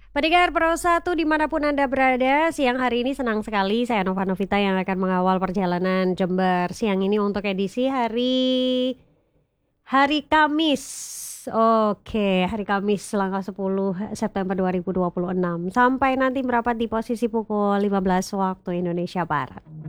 Pendengar Pro 1 dimanapun Anda berada, siang hari ini senang sekali saya Nova Novita yang akan mengawal perjalanan Jember siang ini untuk edisi hari Kamis. Oke, hari Kamis tanggal 10 September 2026 sampai nanti merapat di posisi pukul 15 waktu Indonesia Barat.